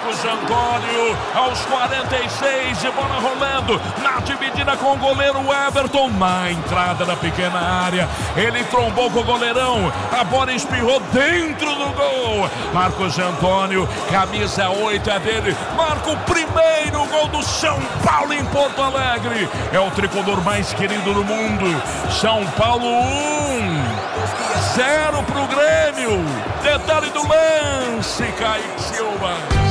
Marcos Antônio, aos 46, de bola rolando, na dividida com o goleiro Everton, na entrada da pequena área, ele trombou com o goleirão, a bola espirrou dentro do gol. Marcos Antônio, camisa 8 é dele, marca o primeiro gol do São Paulo em Porto Alegre. É o tricolor mais querido do mundo. São Paulo 0 pro Grêmio. Detalhe do lance, Kaique Silva.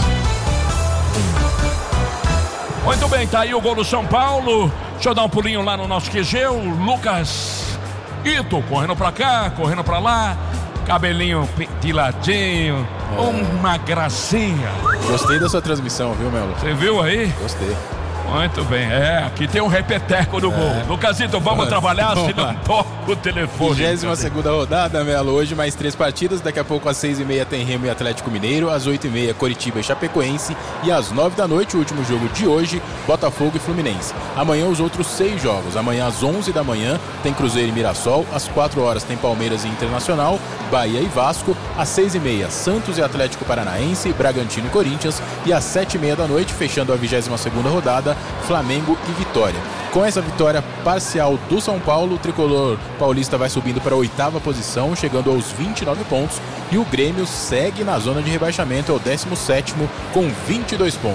Muito bem, tá aí o gol do São Paulo. Deixa eu dar um pulinho lá no nosso QG. O Lucas Ito correndo pra cá, correndo pra lá. Cabelinho pentiladinho, uma gracinha. Gostei da sua transmissão, viu, Melo? Você viu aí? Gostei. Muito bem, aqui tem um repeteco do gol. Lucasito, vamos trabalhar, se não toca o telefone. 22ª rodada, Melo, hoje mais 3 partidas, daqui a pouco às 6h30 tem Remo e Atlético Mineiro, às 8h30 Coritiba e Chapecoense e às 9 da noite, o último jogo de hoje, Botafogo e Fluminense. Amanhã os outros 6 jogos, amanhã às 11 da manhã tem Cruzeiro e Mirassol, às 4 horas tem Palmeiras e Internacional, Bahia e Vasco, às 6h30 Santos e Atlético Paranaense, Bragantino e Corinthians e às 7h30 da noite, fechando a 22ª rodada, Flamengo e Vitória. Com essa vitória parcial do São Paulo, o tricolor paulista vai subindo para a 8ª posição, chegando aos 29 pontos, e o Grêmio segue na zona de rebaixamento, é o 17º com 22 pontos.